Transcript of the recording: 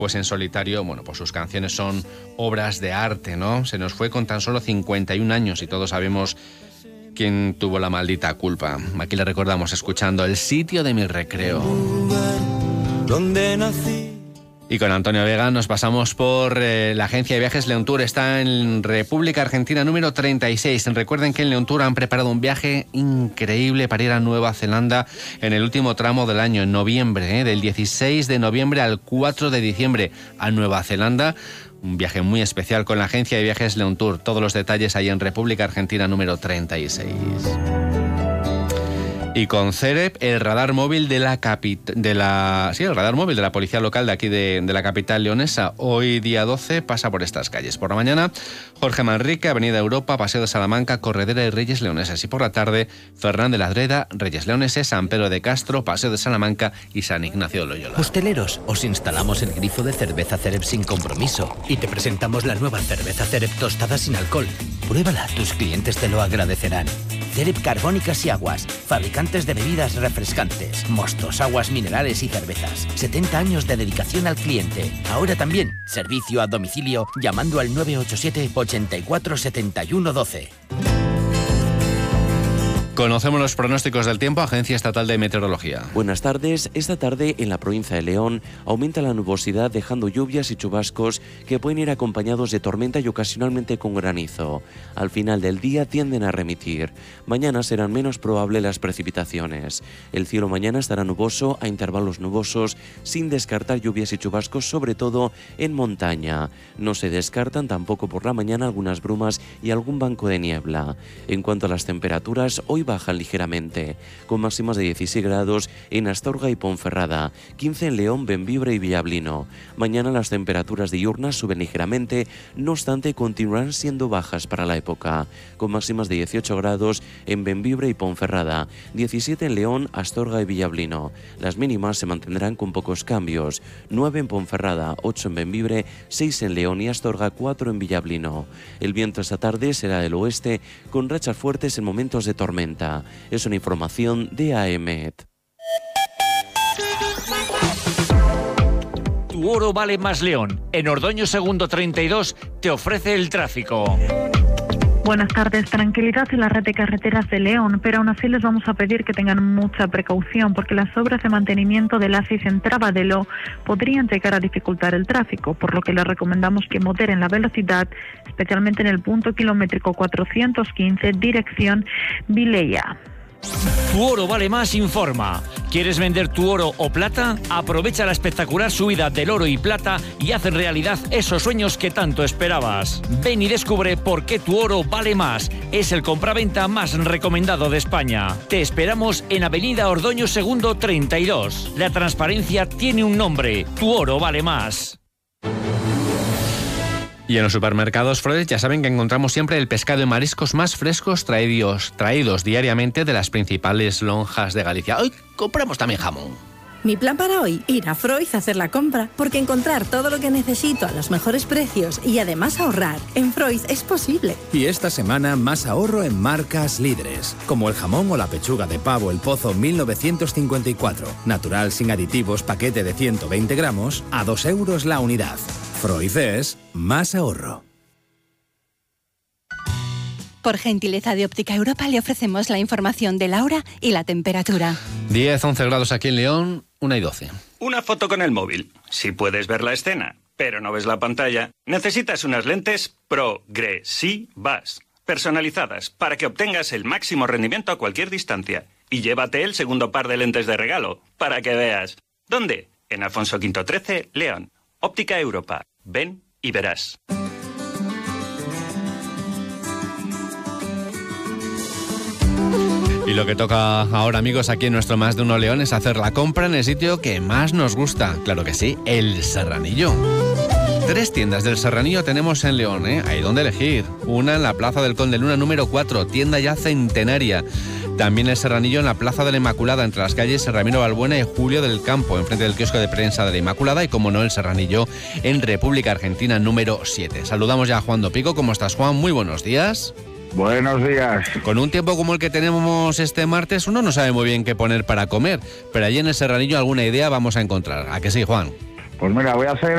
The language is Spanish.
pues en solitario, bueno, pues sus canciones son obras de arte, ¿no? Se nos fue con tan solo 51 años y todos sabemos quién tuvo la maldita culpa. Aquí le recordamos escuchando El sitio de mi recreo. Donde nací. Y con Antonio Vega nos pasamos por la agencia de viajes Leon Tour. Está en República Argentina número 36. Recuerden que en Leon Tour han preparado un viaje increíble para ir a Nueva Zelanda en el último tramo del año, en noviembre, del 16 de noviembre al 4 de diciembre a Nueva Zelanda. Un viaje muy especial con la agencia de viajes Leon Tour. Todos los detalles ahí en República Argentina número 36. Y con CEREP, el radar móvil de la policía local de aquí de la capital leonesa. Hoy, día 12, pasa por estas calles. Por la mañana, Jorge Manrique, Avenida Europa, Paseo de Salamanca, Corredera y Reyes Leoneses. Y por la tarde, Fernández Ladreda, Reyes Leoneses, San Pedro de Castro, Paseo de Salamanca y San Ignacio de Loyola. Hosteleros, os instalamos el grifo de cerveza CEREP sin compromiso y te presentamos la nueva cerveza CEREP tostada sin alcohol. Pruébala, tus clientes te lo agradecerán. CEREP Carbónicas y Aguas, fabricantes de bebidas refrescantes, mostos, aguas minerales y cervezas. 70 años de dedicación al cliente. Ahora también, servicio a domicilio llamando al 987 84 71 12. Conocemos los pronósticos del tiempo, Agencia Estatal de Meteorología. Buenas tardes. Esta tarde en la provincia de León aumenta la nubosidad dejando lluvias y chubascos que pueden ir acompañados de tormenta y ocasionalmente con granizo. Al final del día tienden a remitir. Mañana serán menos probables las precipitaciones. El cielo mañana estará nuboso a intervalos nubosos sin descartar lluvias y chubascos, sobre todo en montaña. No se descartan tampoco por la mañana algunas brumas y algún banco de niebla. En cuanto a las temperaturas, hoy bajan ligeramente, con máximas de 16 grados en Astorga y Ponferrada, 15 en León, Bembibre y Villablino. Mañana las temperaturas diurnas suben ligeramente, no obstante continuarán siendo bajas para la época, con máximas de 18 grados en Bembibre y Ponferrada, 17 en León, Astorga y Villablino. Las mínimas se mantendrán con pocos cambios, 9 en Ponferrada, 8 en Bembibre, 6 en León y Astorga, 4 en Villablino. El viento esta tarde será del oeste, con rachas fuertes en momentos de tormenta. Es una información de AEMET. Tu oro vale más León. En Ordoño Segundo 32 te ofrece el tráfico. Buenas tardes. Tranquilidad en la red de carreteras de León, pero aún así les vamos a pedir que tengan mucha precaución porque las obras de mantenimiento del ASIS en Trabadelo podrían llegar a dificultar el tráfico, por lo que les recomendamos que moderen la velocidad, especialmente en el punto kilométrico 415, dirección Vileya. Tu oro vale más informa. ¿Quieres vender tu oro o plata? Aprovecha la espectacular subida del oro y plata y haz realidad esos sueños que tanto esperabas. Ven y descubre por qué tu oro vale más. Es el compraventa más recomendado de España. Te esperamos en Avenida Ordoño Segundo 32. La transparencia tiene un nombre. Tu oro vale más. Y en los supermercados Freud ya saben que encontramos siempre el pescado y mariscos más frescos traídos diariamente de las principales lonjas de Galicia. Hoy compramos también jamón. Mi plan para hoy, ir a Freud a hacer la compra, porque encontrar todo lo que necesito a los mejores precios y además ahorrar en Freud es posible. Y esta semana más ahorro en marcas líderes, como el jamón o la pechuga de pavo El Pozo 1954, natural sin aditivos, paquete de 120 gramos, a 2 euros la unidad. Freud es más ahorro. Por gentileza de Óptica Europa le ofrecemos la información de la hora y la temperatura. 10-11 grados aquí en León, 1:12. Una foto con el móvil. Si puedes ver la escena, pero no ves la pantalla, necesitas unas lentes progresivas, personalizadas, para que obtengas el máximo rendimiento a cualquier distancia. Y llévate el segundo par de lentes de regalo, para que veas. ¿Dónde? En Alfonso V 13, León. Óptica Europa. Ven y verás. Y lo que toca ahora, amigos, aquí en nuestro Más de Uno León es hacer la compra en el sitio que más nos gusta. Claro que sí, El Serranillo. 3 tiendas del Serranillo tenemos en León, ¿eh? Hay donde elegir. Una en la Plaza del Conde Luna número 4, tienda ya centenaria. También El Serranillo en la Plaza de la Inmaculada, entre las calles Ramiro Balbuena y Julio del Campo, enfrente del kiosco de prensa de la Inmaculada, y como no, El Serranillo en República Argentina número 7. Saludamos ya a Juan Dopico. ¿Cómo estás, Juan? Muy buenos días. Buenos días. Con un tiempo como el que tenemos este martes, uno no sabe muy bien qué poner para comer, pero allí en El Serranillo alguna idea vamos a encontrar. ¿A que sí, Juan? Pues mira, voy a hacer